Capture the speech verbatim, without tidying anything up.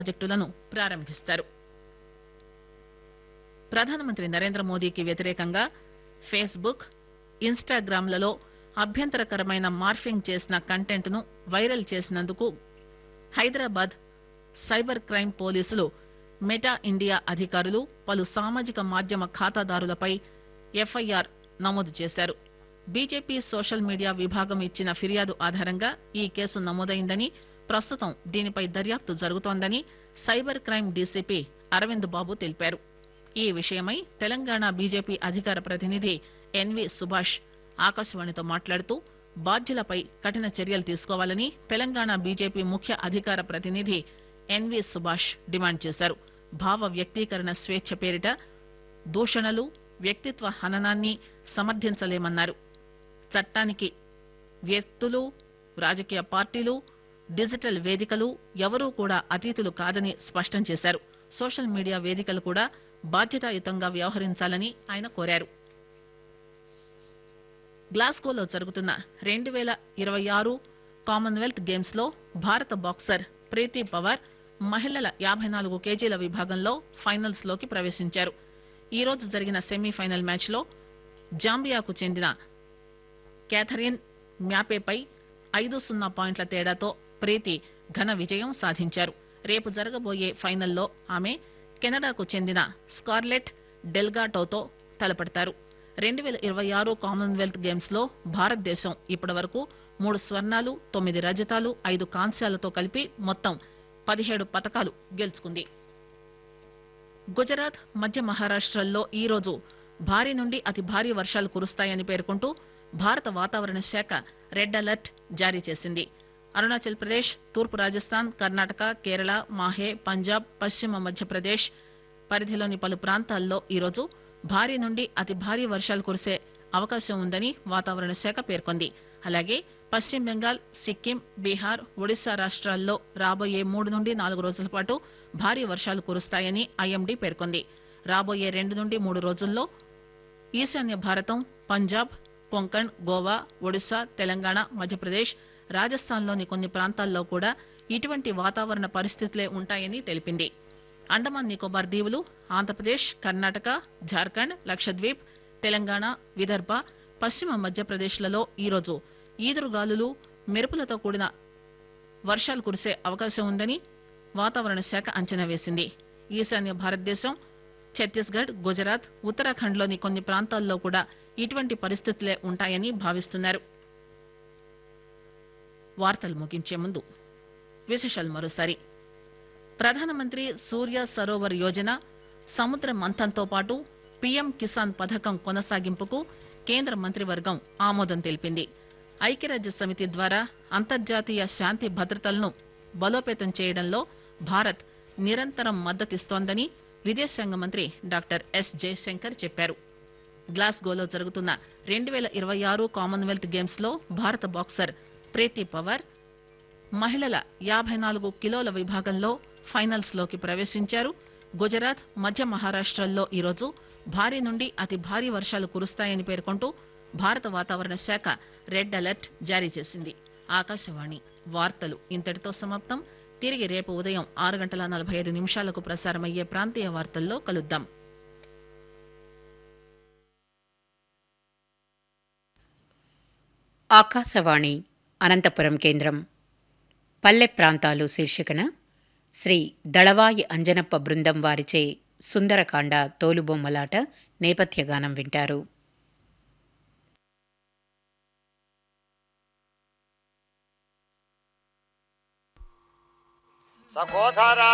ప్రాజెక్టులను ప్రారంభిస్తారు. ప్రధానమంత్రి నరేంద్ర మోదీకి వ్యతిరేకంగా ఫేస్బుక్, ఇన్స్టాగ్రామ్లలో అభ్యంతరకరమైన మార్ఫింగ్ చేసిన కంటెంట్ ను వైరల్ చేసినందుకు హైదరాబాద్ సైబర్ క్రైమ్ పోలీసులు మెటా ఇండియా అధికారులు పలు సామాజిక మాధ్యమ ఖాతాదారులపై ఎఫ్ఐఆర్ నమోదు చేశారు. బీజేపీ సోషల్ మీడియా విభాగం ఇచ్చిన ఫిర్యాదు ఆధారంగా ఈ కేసు నమోదైందని, ప్రస్తుతం దీనిపై దర్యాప్తు జరుగుతోందని సైబర్ క్రైమ్ డీసీపీ అరవింద్ బాబు తెలిపారు. ఈ విషయమై తెలంగాణ బీజేపీ అధికార ప్రతినిధి ఎన్వీ సుభాష్ ఆకాశవాణితో మాట్లాడుతూ బాధ్యులపై కఠిన చర్యలు తీసుకోవాలని తెలంగాణ బీజేపీ ముఖ్య అధికార ప్రతినిధి ఎన్వీ సుభాష్ డిమాండ్ చేశారు. భావ వ్యక్తీకరణ స్వేచ్ఛ పేరిట దూషణలు, వ్యక్తిత్వ హననాన్ని సమర్థించలేమన్నారు. చట్టానికి వ్యక్తులు, రాజకీయ పార్టీలు, డిజిటల్ వేదికలు ఎవరూ కూడా అతీతులు కాదని స్పష్టం చేశారు. సోషల్ మీడియా వేదికలు కూడా బాధ్యతాయుతంగా వ్యవహరించాలని ఆయన కోరారు. గ్లాస్గోలో జరుగుతున్న రెండు పేల ఇరవై ఆరు కామన్వెల్త్ గేమ్స్ లో భారత బాక్సర్ ప్రీతి పవార్ మహిళల యాభై నాలుగు కేజీల విభాగంలో ఫైనల్స్ లోకి ప్రవేశించారు. ఈ రోజు జరిగిన సెమీఫైనల్ మ్యాచ్ లో జాంబియాకు చెందిన క్యాథరిన్ మ్యాపేపై ఐదు సున్నా పాయింట్ల తేడాతో ప్రీతి ఘన విజయం సాధించారు. రేపు జరగబోయే ఫైనల్లో ఆమె కెనడాకు చెందిన స్కార్లెట్ డెల్గాటోతో తలపడతారు. రెండు పేల ఇరవై ఆరు కామన్వెల్త్ గేమ్స్ లో భారతదేశం ఇప్పటి వరకు మూడు స్వర్ణాలు, తొమ్మిది రజతాలు, ఐదు కాంస్యాలతో కలిపి మొత్తం పదిహేడు పతకాలు గెలుచుకుంది. గుజరాత్, మధ్య మహారాష్టల్లో ఈ రోజు భారీ నుండి అతి భారీ వర్షాలు కురుస్తాయని పేర్కొంటూ భారత వాతావరణ శాఖ రెడ్ అలర్ట్ జారీ చేసింది. అరుణాచల్ ప్రదేశ్, తూర్పు రాజస్థాన్, కర్ణాటక, కేరళ, మాహే, పంజాబ్, పశ్చిమ మధ్యప్రదేశ్ పరిధిలోని పలు ప్రాంతాల్లో ఈరోజు భారీ నుండి అతి భారీ వర్షాలు కురిసే అవకాశం ఉందని వాతావరణ శాఖ పేర్కొంది. అలాగే పశ్చిమ బెంగాల్, సిక్కిం, బీహార్, ఒడిశా రాష్ట్రాల్లో రాబోయే మూడు నుండి నాలుగు రోజుల పాటు భారీ వర్షాలు కురుస్తాయని ఐఎండీ పేర్కొంది. రాబోయే రెండు నుండి మూడు రోజుల్లో ఈశాన్య భారతం, పంజాబ్, కొంకణ్, గోవా, ఒడిశా, తెలంగాణ, మధ్యప్రదేశ్, రాజస్థాన్లోని కొన్ని ప్రాంతాల్లో కూడా ఇటువంటి వాతావరణ పరిస్థితులే ఉంటాయని తెలిపింది. అండమాన్ నికోబార్ దీవులు, ఆంధ్రప్రదేశ్, కర్ణాటక, జార్ఖండ్, లక్షద్వీప్, తెలంగాణ, విదర్భ, పశ్చిమ మధ్యప్రదేశ్లలో ఈరోజు ఈదురుగాలులు, మెరుపులతో కూడిన వర్షాలు కురిసే అవకాశం ఉందని వాతావరణ శాఖ అంచనా వేసింది. ఈశాన్య భారతదేశం, ఛత్తీస్గఢ్, గుజరాత్, ఉత్తరాఖండ్లోని కొన్ని ప్రాంతాల్లో కూడా ఇటువంటి పరిస్థితులే ఉంటాయని భావిస్తున్నారు. వార్తలు ముగించే ముందు విశేషాలు మరోసారి. ప్రధానమంత్రి సూర్య సరోవర్ యోజన, సముద్ర మంథన్తో పాటు పీఎం కిసాన్ పథకం కొనసాగింపుకు కేంద్ర మంత్రివర్గం ఆమోదం తెలిపింది. ఐక్యరాజ్య సమితి ద్వారా అంతర్జాతీయ శాంతి భద్రతలను బలోపేతం చేయడంలో భారత్ నిరంతరం మద్దతిస్తోందని విదేశాంగ మంత్రి డాక్టర్ ఎస్ జయశంకర్ చెప్పారు. గ్లాస్గోలో జరుగుతున్న రెండు పేల ఇరవై ఆరు కామన్వెల్త్ గేమ్స్ లో భారత బాక్సర్ ప్రీతి పవార్ మహిళల యాభై నాలుగు కిలోల విభాగంలో ఫైనల్స్ లోకి ప్రవేశించారు. గుజరాత్, మధ్య మహారాష్టల్లో ఈరోజు భారీ నుండి అతి భారీ వర్షాలు కురుస్తాయని పేర్కొంటూ భారత వాతావరణ శాఖ రెడ్ అలర్ట్ జారీ చేసింది. ఆకాశవాణి వార్తలు ఇంతటితో సమాప్తం. తిరిగి రేపు ఉదయం ఆరు గంటల నలభై ఐదు నిమిషాలకు ప్రసారమయ్యే ప్రాంతీయ వార్తల్లో కలుద్దాం. ఆకాశవాణి అనంతపురం కేంద్రం. పల్లె ప్రాంతాలు శీర్షికన శ్రీ దళవాయి అంజనప్ప బృందం వారిచే సుందరకాండ తోలుబొమ్మలాట నేపథ్యగానం వింటారు. సకోధరా